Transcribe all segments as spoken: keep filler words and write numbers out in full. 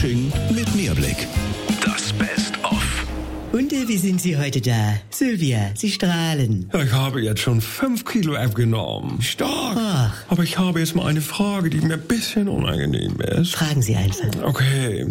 Coaching mit Mehrblick. Das Best-of. Und äh, wie sind Sie heute da? Sylvia, Sie strahlen. Ich habe jetzt schon fünf Kilo abgenommen. Stark. Ach. Aber ich habe jetzt mal eine Frage, die mir ein bisschen unangenehm ist. Fragen Sie einfach. Okay.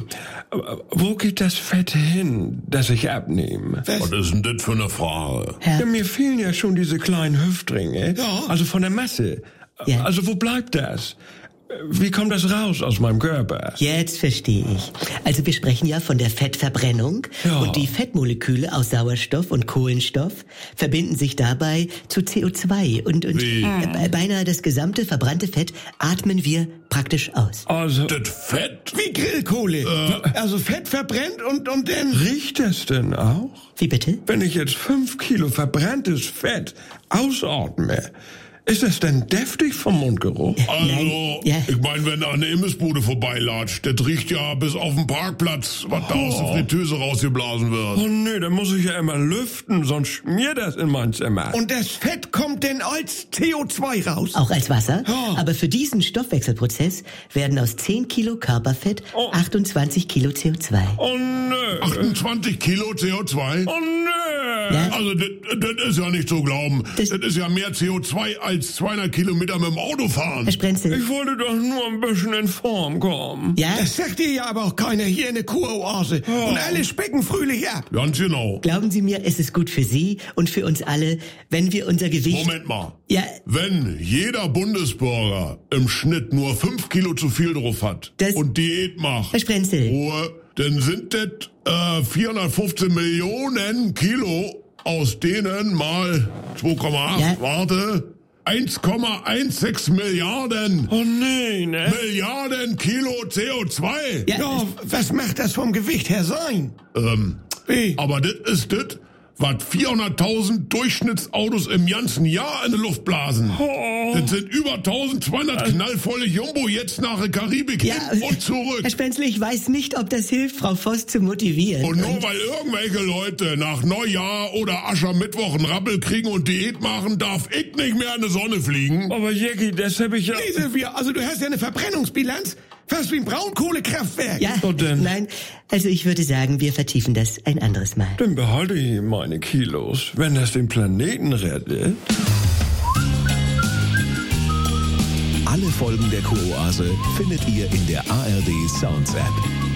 Wo geht das Fett hin, das ich abnehme? Was, Was ist denn das für eine Frage? Ja, mir fehlen ja schon diese kleinen Hüftringe. Ja. Also von der Masse. Ja. Also wo bleibt das? Wie kommt das raus aus meinem Körper? Jetzt verstehe ich. Also wir sprechen ja von der Fettverbrennung. Ja. Und die Fettmoleküle aus Sauerstoff und Kohlenstoff verbinden sich dabei zu C O zwei. Und, und Wie? äh, beinahe das gesamte verbrannte Fett atmen wir praktisch aus. Also, Das Fett? Wie Grillkohle. Äh. Also Fett verbrennt und, und dann... riecht es denn auch? Wie bitte? Wenn ich jetzt fünf Kilo verbranntes Fett ausatme, ist es denn deftig vom Mundgeruch? Also, Nein, ja. ich meine, wenn da eine Imbissbude vorbeilatscht, das riecht ja bis auf den Parkplatz, was da aus der Fritteuse rausgeblasen wird. Oh nee, dann muss ich ja immer lüften, sonst schmiert das in mein Zimmer. Und das Fett kommt denn als C O zwei raus. Auch als Wasser. Ja. Aber für diesen Stoffwechselprozess werden aus zehn Kilo Körperfett Oh. achtundzwanzig Kilo C O zwei. Oh nö. achtundzwanzig Kilo C O zwei? Oh nö. Ja. Also, das, das ist ja nicht zu glauben. Das- Das, ist ja mehr C O zwei als zweihundert Kilometer mit dem Auto fahren. Herr Sprenzel. Ich wollte doch nur ein bisschen in Form kommen. Ja? Das sagt dir ja aber auch keiner hier in der Kuroase. Und alle specken fröhlich ab. Ganz genau. Glauben Sie mir, es ist gut für Sie und für uns alle, wenn wir unser Gewicht... Moment mal. Ja, Wenn jeder Bundesbürger im Schnitt nur fünf Kilo zu viel drauf hat Das- und Diät macht, Herr Sprenzel. Ruhe, dann sind das äh, vierhundertfünfzehn Millionen Kilo, aus denen mal zwei Komma acht, Ja. warte, eins Komma sechzehn Milliarden, Oh nee, ne? Milliarden Kilo C O zwei. Ja. Ja, was macht das vom Gewicht her sein? Ähm, Wie? aber das ist das, was vierhunderttausend Durchschnittsautos im ganzen Jahr in die Luft blasen. Oh. Das sind über eintausendzweihundert knallvolle Jumbo jetzt nach der Karibik Ja, hin und zurück. Herr Sprenzel, ich weiß nicht, ob das hilft, Frau Voss zu motivieren. Und nur weil irgendwelche Leute nach Neujahr oder Aschermittwoch einen Rappel kriegen und Diät machen, darf ich nicht mehr in die Sonne fliegen. Aber Jackie, das habe ich ja... Nee, Silvia, also du hast ja eine Verbrennungsbilanz fast wie ein Braunkohlekraftwerk. Ja, So denn? nein, also ich würde sagen, wir vertiefen das ein anderes Mal. Dann behalte ich meine Kilos, wenn das den Planeten rettet. Alle Folgen der Kuroase findet ihr in der A R D Sounds App.